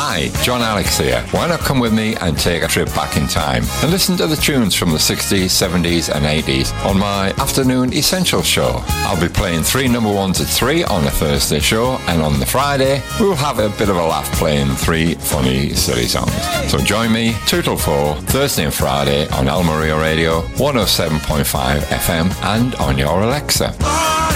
Hi, John Alex here. Why not come with me and take a trip back in time and listen to the tunes from the 60s, 70s and 80s on my afternoon essential show. I'll be playing 3 number ones at 3 on the Thursday show, and on the Friday we'll have a bit of a laugh playing 3 funny, silly songs. So join me 2 till 4, Thursday and Friday on El Maria Radio 107.5 FM and on your Alexa.